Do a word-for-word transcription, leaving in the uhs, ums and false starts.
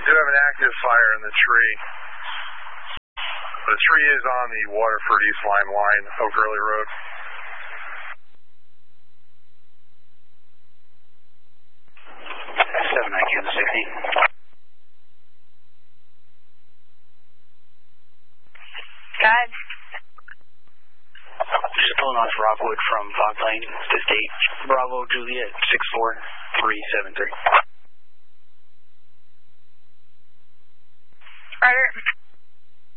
do have an active fire in the tree. The tree is on the Waterford East Lime line, Oak Early Road. seven nine Kansas City. Go ahead. Just pulling off Rockwood from Fog Lane to State. Bravo Juliet six four three seven three. Roger.